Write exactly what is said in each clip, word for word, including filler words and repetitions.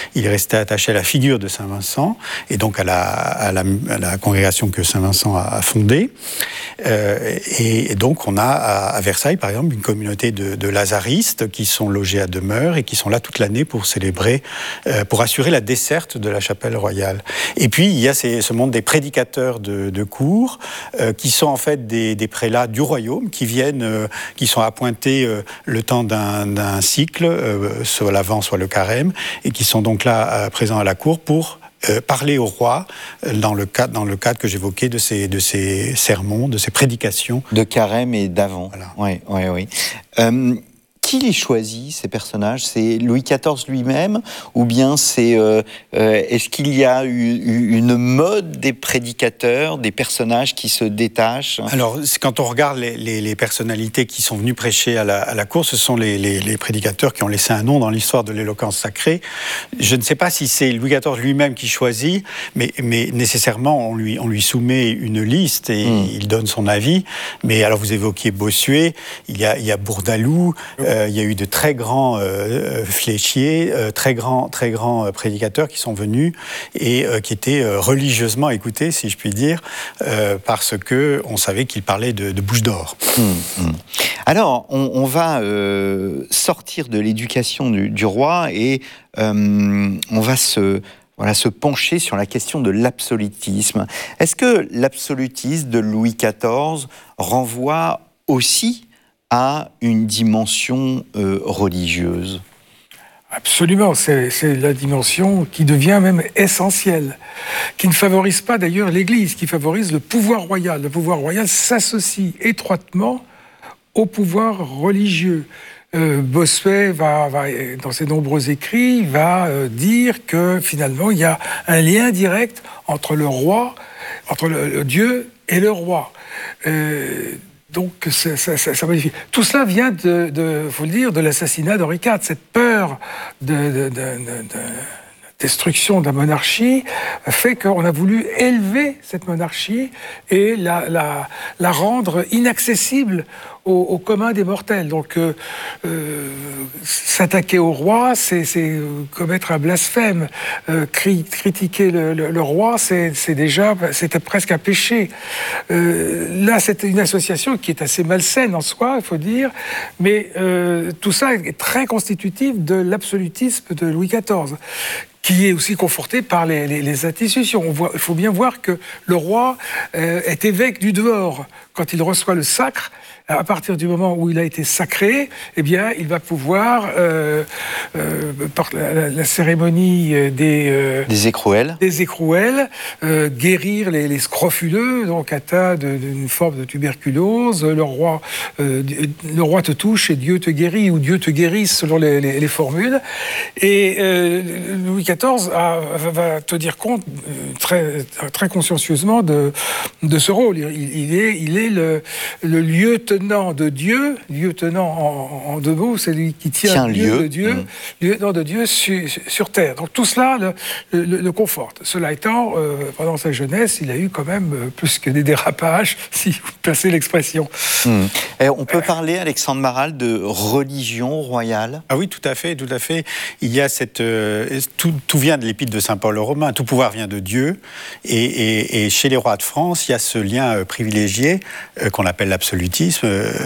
il est resté attaché à la figure de Saint Vincent et donc à la, à la, à la congrégation que Saint Vincent a, a fondée. Euh, et, et donc on a à, à Versailles, par exemple, une communauté de, de lazaristes qui sont logés à demeure et qui sont là toute l'année pour célébrer, euh, pour assurer la desserte de la chapelle royale. Et puis il y a ces, ce monde des prédicateurs de, de cour euh, qui sont en fait des, des prélats du royaume qui viennent, euh, qui sont appointés euh, le temps d'un, d'un cycle, euh, soit l'avant, soit le carême, et qui sont donc là euh, présents à la cour pour Euh, parler au roi euh, dans le cadre, dans le cadre que j'évoquais de ces, de ces sermons, de ces prédications. De carême et d'avant. Voilà. Oui, oui, oui. Euh, qui les choisit, ces personnages? C'est Louis quatorze lui-même? Ou bien c'est... Euh, euh, est-ce qu'il y a eu, eu une mode des prédicateurs, des personnages qui se détachent? Alors, quand on regarde les, les, les personnalités qui sont venues prêcher à la, à la cour, ce sont les, les, les prédicateurs qui ont laissé un nom dans l'histoire de l'éloquence sacrée. Je ne sais pas si c'est Louis quatorze lui-même qui choisit, mais, mais nécessairement, on lui, on lui soumet une liste et mmh. il donne son avis. Mais alors, vous évoquiez Bossuet, il y a, il y a Bourdaloue, euh, il y a eu de très grands euh, fléchiers, euh, très grands, très grands euh, prédicateurs qui sont venus et euh, qui étaient euh, religieusement écoutés, si je puis dire, euh, parce qu'on savait qu'ils parlaient de, de bouche d'or. Mmh, mmh. Alors, on, on va euh, sortir de l'éducation du, du roi et euh, on va se... Voilà, se pencher sur la question de l'absolutisme. Est-ce que l'absolutisme de Louis quatorze renvoie aussi à une dimension euh, religieuse? Absolument, c'est, c'est la dimension qui devient même essentielle, qui ne favorise pas d'ailleurs l'Église, qui favorise le pouvoir royal. Le pouvoir royal s'associe étroitement au pouvoir religieux. Euh, Bossuet va, va, dans ses nombreux écrits, va euh, dire que finalement il y a un lien direct entre le roi, entre le, le Dieu et le roi. Euh, donc ça, ça, ça, ça modifie. Tout cela vient de, de, faut le dire, de l'assassinat d'Henri quatre, cette peur de, de, de, de, de destruction de la monarchie fait qu'on a voulu élever cette monarchie et la, la, la rendre inaccessible au, au commun des mortels. Donc, euh, euh, s'attaquer au roi, c'est, c'est commettre un blasphème. Euh, cri, critiquer le, le, le roi, c'est, c'est déjà, c'était presque un péché. Euh, là, c'est une association qui est assez malsaine en soi, il faut dire, mais euh, tout ça est très constitutif de l'absolutisme de Louis quatorze. Qui est aussi conforté par les, les, les institutions. On voit, il faut bien voir que le roi euh, est évêque du dehors. Quand il reçoit le sacre, à partir du moment où il a été sacré, eh bien, il va pouvoir, euh, euh, par la, la cérémonie des... Euh, des écrouelles. Des écrouelles, euh, guérir les, les scrofuleux, donc atteints d'une forme de tuberculose. Le roi, euh, le roi te touche et Dieu te guérit, ou Dieu te guérit selon les, les, les formules. Et euh, Louis quatorze a, va tenir compte très, très consciencieusement de, de ce rôle. Il, il est, il est le, le lieutenant de Dieu, lieutenant en, en deux mots, c'est lui qui tient, tient le lieu de Dieu, mmh. lieutenant de Dieu sur, sur terre. Donc tout cela le, le, le conforte. Cela étant, euh, pendant sa jeunesse, il a eu quand même euh, plus que des dérapages, si vous passez l'expression. Mmh. Et on peut parler, Alexandre Maral, de religion royale? Ah oui, tout à fait, tout à fait. Il y a cette, euh, tout, tout vient de l'épître de saint Paul aux Romains. Tout pouvoir vient de Dieu, et, et, et chez les rois de France, il y a ce lien euh, privilégié euh, qu'on appelle l'absolutisme.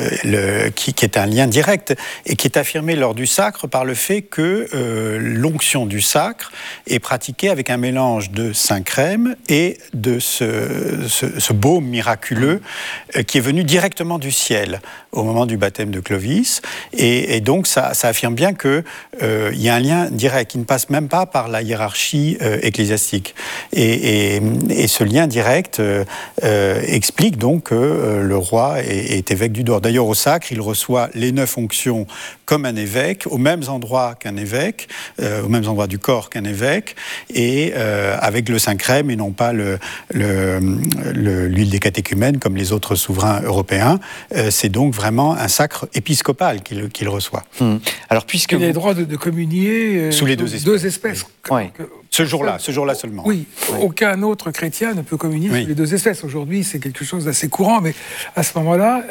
Le, qui, qui est un lien direct et qui est affirmé lors du sacre par le fait que euh, l'onction du sacre est pratiquée avec un mélange de Saint-Crème et de ce, ce, ce baume miraculeux euh, qui est venu directement du ciel au moment du baptême de Clovis. Et, et donc, ça, ça affirme bien qu'il euh, y a un lien direct qui ne passe même pas par la hiérarchie euh, ecclésiastique. Et, et, et ce lien direct euh, euh, explique donc que euh, le roi est, est évêque du dehors. D'ailleurs, au sacre, il reçoit les neuf onctions comme un évêque, aux mêmes endroits qu'un évêque, euh, aux mêmes endroits du corps qu'un évêque, et euh, avec le Saint-Crème et non pas le, le, le, l'huile des catéchumènes comme les autres souverains européens. Euh, c'est donc vraiment un sacre épiscopal qu'il, qu'il reçoit. Hum. Alors, puisque il a vous... le droit de, de communier euh, sous les deux espèces. Deux espèces. Oui. Que, ce jour-là, ce jour-là seulement. Oui, oui. Aucun autre chrétien ne peut communier oui. sous les deux espèces. Aujourd'hui, c'est quelque chose d'assez courant, mais à ce moment-là,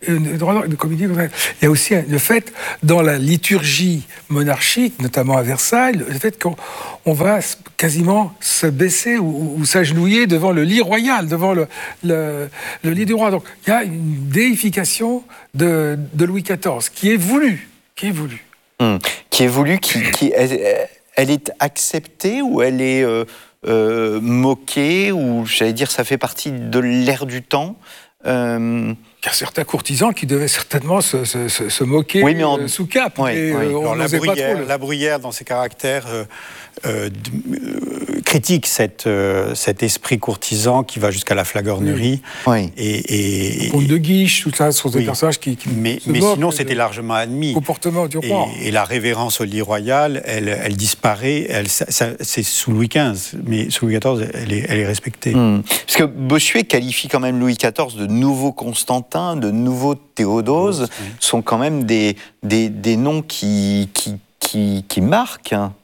Le droit de communier. Il y a aussi le fait, dans la liturgie monarchique, notamment à Versailles, le fait qu'on on va quasiment se baisser ou, ou s'agenouiller devant le lit royal, devant le, le, le lit du roi. Donc il y a une déification de, de Louis quatorze qui est voulue, qui est voulue. Mmh. Qui est voulue, qui, qui elle, elle est acceptée ou elle est euh, euh, moquée, ou j'allais dire ça fait partie de l'ère du temps. Euh... Il y a certains courtisans qui devaient certainement se, se, se, se moquer oui, mais en... sous cap. Oui, et, oui. Euh, on Alors, la, bruyère, pas trop, la Bruyère, dans ses caractères, euh, euh, euh, critique cette, euh, cet esprit courtisan qui va jusqu'à la flagornerie. Oui. Et, et, Comte de Guiche, tout ça, ce sont des oui. personnages qui, qui Mais, mais sinon, c'était largement admis. Comportement du roi. Et, et la révérence au lit royal, elle, elle disparaît. Elle, ça, ça, c'est sous Louis quinze, mais sous Louis quatorze, elle est, elle est respectée. Mmh. Parce que Bossuet qualifie quand même Louis quatorze de nouveau Constantin, de nouveau Théodose, oui. sont quand même des, des, des noms qui, qui, qui, qui marquent. Hein.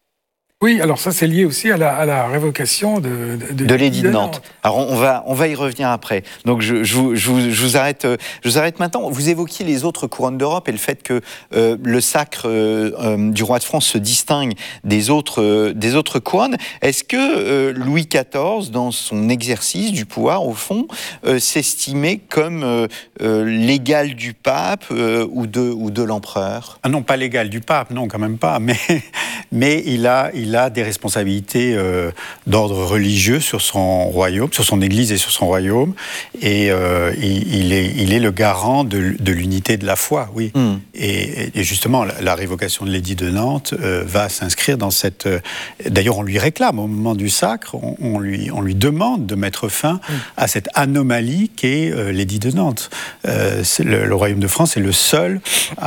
Oui, alors ça c'est lié aussi à la, à la révocation de, de, de l'édit de Nantes. Alors on va, on va y revenir après. Donc je, je, vous, je, vous, je, vous arrête, je vous arrête maintenant. Vous évoquiez les autres couronnes d'Europe et le fait que euh, le sacre euh, euh, du roi de France se distingue des autres, euh, des autres couronnes. Est-ce que euh, Louis quatorze, dans son exercice du pouvoir, au fond, euh, s'estimait comme euh, euh, l'égal du pape euh, ou de, ou de l'empereur ? Ah non, pas l'égal du pape, non, quand même pas. Mais, mais il a... Il a des responsabilités euh, d'ordre religieux sur son royaume, sur son église et sur son royaume, et euh, il, il, est, il est le garant de, de l'unité de la foi, oui. Mm. Et, et justement, la, la révocation de l'édit de Nantes euh, va s'inscrire dans cette... Euh, d'ailleurs, on lui réclame, au moment du sacre, on, on, lui, on lui demande de mettre fin mm. à cette anomalie qu'est euh, l'édit de Nantes. Euh, le, le royaume de France est le seul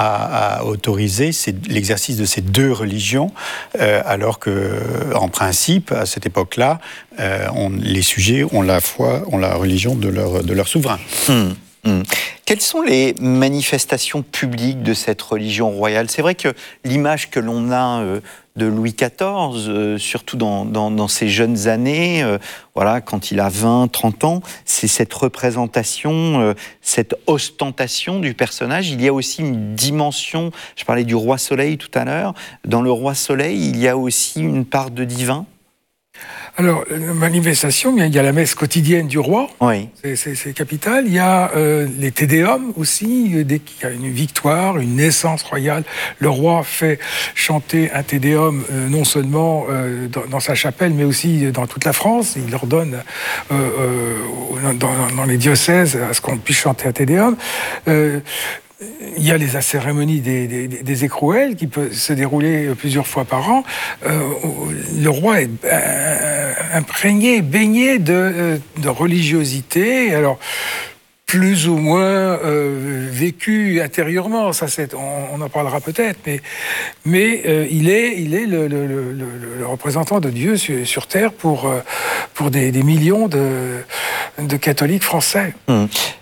à, à autoriser l'exercice de ces deux religions, euh, alors que en principe, à cette époque-là, euh, on, les sujets ont la foi, ont la religion de leur, de leur souverain. Mmh, mmh. Quelles sont les manifestations publiques de cette religion royale ? C'est vrai que l'image que l'on a euh, de Louis quatorze, euh, surtout dans, dans, dans ses jeunes années, euh, voilà, quand il a vingt, trente ans, c'est cette représentation, euh, cette ostentation du personnage. Il y a aussi une dimension, je parlais du roi Soleil tout à l'heure, dans le roi Soleil, il y a aussi une part de divin. Alors, la manifestation, il y a la messe quotidienne du roi, oui. c'est capital. Il y a euh, les Te Deum aussi, dès qu'il y a une victoire, une naissance royale, le roi fait chanter un Te Deum euh, non seulement euh, dans, dans sa chapelle, mais aussi dans toute la France. Il ordonne euh, euh, dans, dans les diocèses à ce qu'on puisse chanter un Te Deum. Euh, Il y a les cérémonies des, des, des écrouelles qui peuvent se dérouler plusieurs fois par an. Euh, le roi est euh, imprégné, baigné de, de religiosité. Alors, plus ou moins euh, vécu intérieurement, ça c'est, on, on en parlera peut-être, mais, mais euh, il est, il est le, le, le, le représentant de Dieu sur, sur terre pour, euh, pour des, des millions de, de catholiques français. Mmh.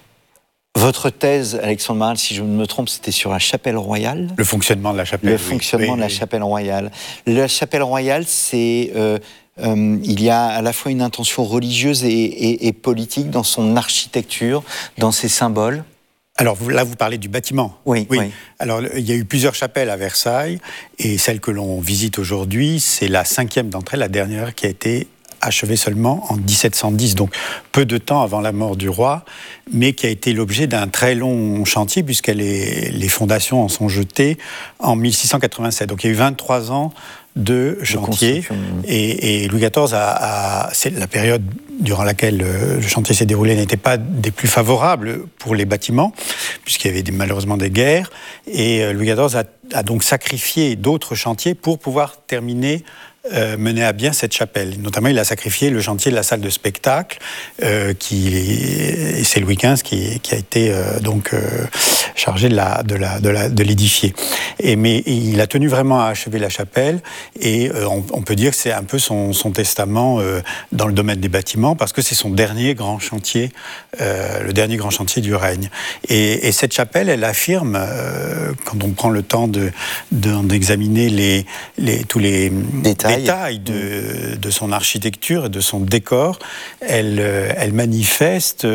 Votre thèse, Alexandre Marral, si je ne me trompe, c'était sur la chapelle royale. Le fonctionnement de la chapelle. Le fonctionnement oui, de la oui. chapelle royale. La chapelle royale, c'est... Euh, euh, il y a à la fois une intention religieuse et, et, et politique dans son architecture, dans ses symboles. Alors là, vous parlez du bâtiment. Oui, oui. oui. Alors, il y a eu plusieurs chapelles à Versailles, et celle que l'on visite aujourd'hui, c'est la cinquième d'entre elles, la dernière, qui a été achevée seulement en dix-sept cent dix, donc peu de temps avant la mort du roi, mais qui a été l'objet d'un très long chantier, puisque les, les fondations en sont jetées en mille six cent quatre-vingt-sept. Donc il y a eu vingt-trois ans de chantier, de et, et Louis quatorze, a, a, c'est la période durant laquelle le chantier s'est déroulé n'était pas des plus favorables pour les bâtiments, puisqu'il y avait des, malheureusement des guerres, et Louis quatorze a, a donc sacrifié d'autres chantiers pour pouvoir terminer Euh, mener à bien cette chapelle. Notamment, il a sacrifié le chantier de la salle de spectacle, euh, qui, et c'est Louis quinze qui, qui a été euh, donc euh, chargé de la, de la, de la, de l'édifier. Et mais il a tenu vraiment à achever la chapelle, et euh, on, on peut dire que c'est un peu son, son testament euh, dans le domaine des bâtiments, parce que c'est son dernier grand chantier, euh, le dernier grand chantier du règne. Et, et cette chapelle, elle affirme, euh, quand on prend le temps de, de, d'examiner les, les, tous les détails, détails de, de son architecture et de son décor, elle, elle manifeste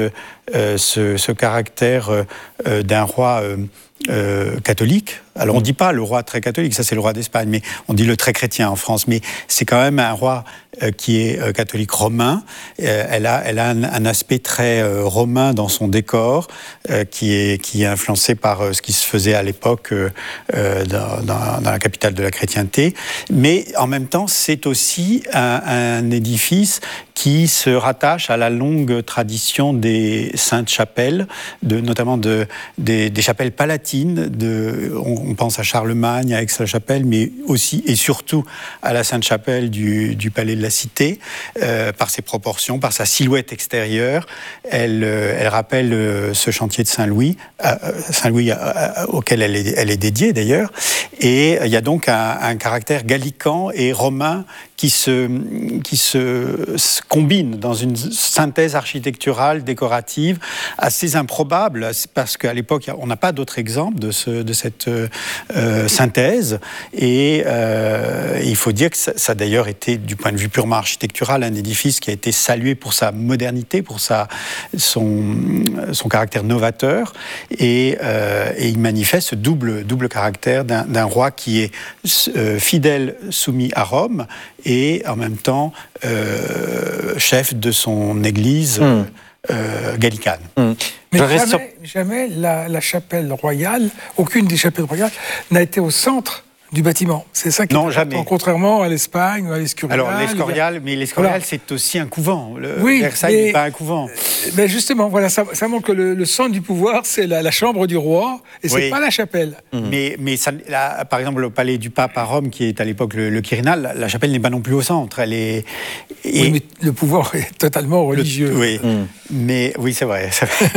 euh, ce, ce caractère euh, d'un roi euh, euh, catholique. Alors on ne dit pas le roi très catholique, ça c'est le roi d'Espagne, mais on dit le très chrétien en France. Mais c'est quand même un roi euh, qui est euh, catholique romain. Euh, elle a, elle a un, un aspect très euh, romain dans son décor, euh, qui, est, qui est influencé par euh, ce qui se faisait à l'époque euh, euh, dans, dans, dans la capitale de la chrétienté. Mais en même temps, c'est aussi un, un édifice qui se rattache à la longue tradition des saintes chapelles, de, notamment de, des, des chapelles palatines. De, on, on pense à Charlemagne, à Aix-la-Chapelle, mais aussi et surtout à la Sainte-Chapelle du, du Palais de la Cité, euh, par ses proportions, par sa silhouette extérieure. Elle, euh, elle rappelle euh, ce chantier de Saint-Louis, euh, Saint-Louis euh, auquel elle est, elle est dédiée d'ailleurs. Et il y a donc un, un caractère gallican et romain qui se, qui se, se combine dans une synthèse architecturale, décorative, assez improbable, parce qu'à l'époque, on n'a pas d'autres exemples de, ce, de cette euh, synthèse. Et euh, il faut dire que ça, ça a d'ailleurs été, du point de vue purement architectural, un édifice qui a été salué pour sa modernité, pour sa, son, son caractère novateur. Et, euh, et il manifeste ce double, double caractère d'un, d'un roi qui est euh, fidèle, soumis à Rome, et en même temps euh, chef de son église mmh. euh, gallicane. Mmh. Mais jamais, sur... jamais la, la chapelle royale, aucune des chapelles royales n'a été au centre du bâtiment. C'est ça qui non, est jamais. important, contrairement à l'Espagne ou à l'Escurial. Alors, l'Escorial, mais l'Escorial, voilà. C'est aussi un couvent. Le oui, Versailles n'est pas un couvent. Mais justement, voilà, ça, ça montre que le, le centre du pouvoir, c'est la, la chambre du roi, et c'est oui. pas la chapelle. Mmh. Mais, mais ça, là, par exemple, le palais du pape à Rome, qui est à l'époque le, le Quirinal, la, la chapelle n'est pas non plus au centre. Elle est... Et... Oui, mais le pouvoir est totalement religieux. Le, oui, mmh. mais oui, c'est vrai.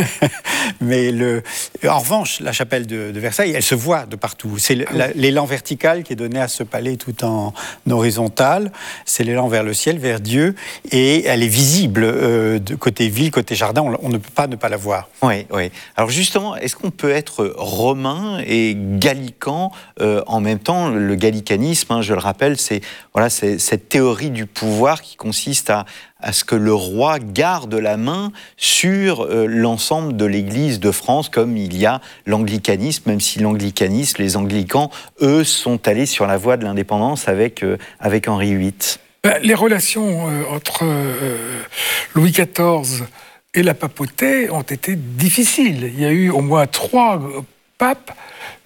mais le, en revanche, la chapelle de, de Versailles, elle se voit de partout. C'est le, ah, l'élan vertical qui est donné à ce palais tout en horizontal. C'est l'élan vers le ciel, vers Dieu, et elle est visible euh, de côté ville, côté jardin. On, on ne peut pas ne pas la voir. Oui, oui. Alors justement, est-ce qu'on peut être romain et gallican euh, en même temps? Le gallicanisme, hein, je le rappelle, c'est voilà, c'est cette théorie du pouvoir qui consiste à à ce que le roi garde la main sur euh, l'ensemble de l'Église de France, comme il y a l'anglicanisme, même si l'anglicanisme, les anglicans, eux, sont allés sur la voie de l'indépendance avec, euh, avec Henri huit. Les relations euh, entre euh, Louis quatorze et la papauté ont été difficiles. Il y a eu au moins trois papes.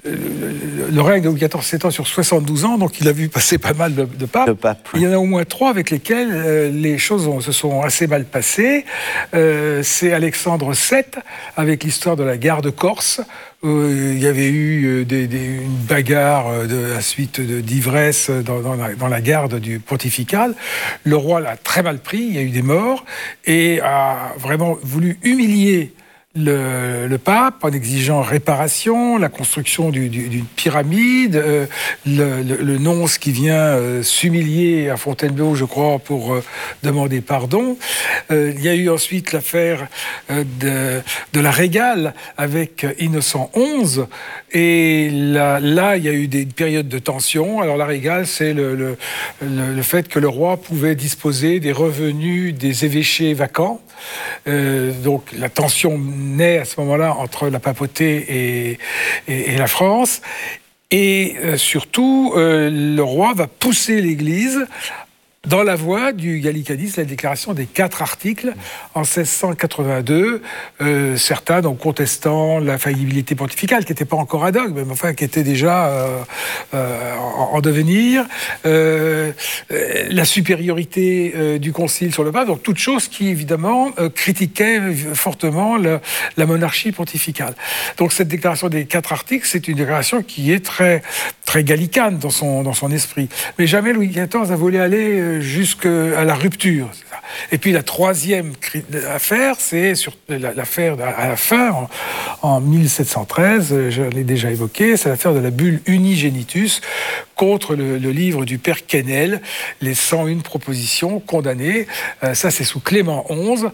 Le règne de Louis quatorze s'étend sur soixante-douze ans, donc il a vu passer pas mal de, de papes. De pape, oui. Il y en a au moins trois avec lesquels euh, les choses ont, se sont assez mal passées. Euh, c'est Alexandre sept, avec l'histoire de la garde corse. Euh, il y avait eu des, des, une bagarre de la suite de, d'ivresse dans, dans, la, dans la garde du pontifical. Le roi l'a très mal pris, il y a eu des morts, et a vraiment voulu humilier Le, le pape en exigeant réparation, la construction du, du, d'une pyramide, euh, le, le, le nonce qui vient euh, s'humilier à Fontainebleau, je crois, pour euh, demander pardon. Euh, il y a eu ensuite l'affaire euh, de, de la Régale avec Innocent onze, et là, là, il y a eu des périodes de tension. Alors la Régale, c'est le, le, le, le fait que le roi pouvait disposer des revenus des évêchés vacants. Euh, donc la tension naît à ce moment-là entre la papauté et, et, et la France. Et euh, surtout, euh, le roi va pousser l'Église dans la voie du gallicanisme, la déclaration des quatre articles en seize cent quatre-vingt-deux, euh, certains donc contestant la faillibilité pontificale, qui n'était pas encore un dogme, mais enfin qui était déjà euh, euh, en, en devenir, euh, la supériorité euh, du concile sur le pape, donc toutes choses qui évidemment euh, critiquaient fortement le, la monarchie pontificale. Donc cette déclaration des quatre articles, c'est une déclaration qui est très, très gallicane dans son, dans son esprit. Mais jamais Louis quatorze a voulu aller euh, jusqu'à la rupture. Et puis la troisième affaire, c'est sur l'affaire à la fin, en, en mille sept cent treize, je l'ai déjà évoqué, c'est l'affaire de la bulle Unigenitus contre le, le livre du père Quesnel, les cent une propositions condamnées. Euh, ça, c'est sous Clément onze.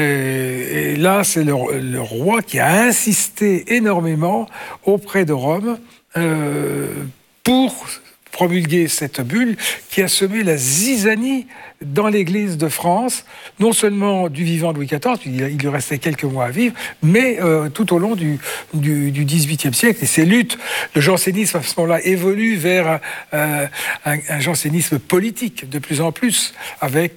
Euh, et là, c'est le, le roi qui a insisté énormément auprès de Rome euh, pour promulgué cette bulle qui a semé la zizanie dans l'Église de France, non seulement du vivant de Louis quatorze, il lui restait quelques mois à vivre, mais euh, tout au long du, du, du dix-huitième siècle. Et ces luttes, le jansénisme à ce moment-là évolue vers euh, un, un jansénisme politique de plus en plus, avec